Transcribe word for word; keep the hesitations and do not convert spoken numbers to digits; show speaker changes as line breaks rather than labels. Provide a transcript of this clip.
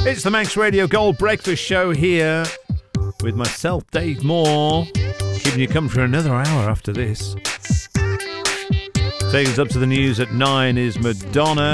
It's the Manx Radio Gold Breakfast Show here with myself, Dave Moore, keeping you company for another hour after this. Taking us up to the news at nine is Madonna.